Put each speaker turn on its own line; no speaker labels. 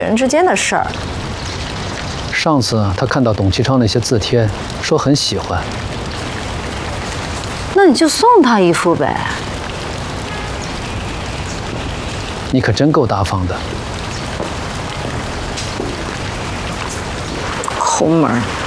人之间的事儿。
上次他看到董其昌那些字帖，说很喜欢。
那你就送他一幅呗。
你可真够大方的。
抠门儿。